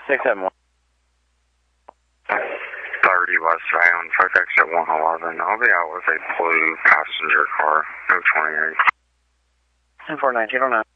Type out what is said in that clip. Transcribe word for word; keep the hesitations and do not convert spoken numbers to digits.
six seven one. thirty westbound, take exit one eleven. I'll be out with a blue passenger car, no twenty-eight. ten four nineteen oh nine.